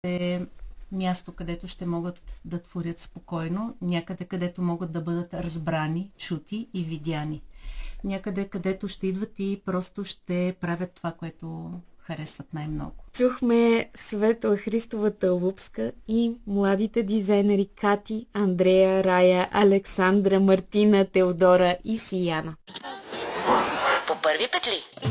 е място, където ще могат да творят спокойно, някъде, където могат да бъдат разбрани, чути и видяни. Някъде, където ще идват и просто ще правят това, което харесват най-много. Чухме Светла Христова Тълупска и младите дизайнери Кати, Андрея, Рая, Александра, Мартина, Теодора и Сияна. По първи петли.